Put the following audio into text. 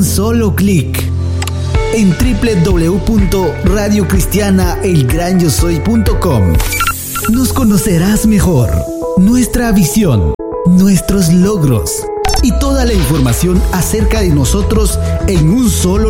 un solo clic. En www.radiocristianaelgranyosoy.com nos conocerás mejor, nuestra visión, nuestros logros y toda la información acerca de nosotros en un solo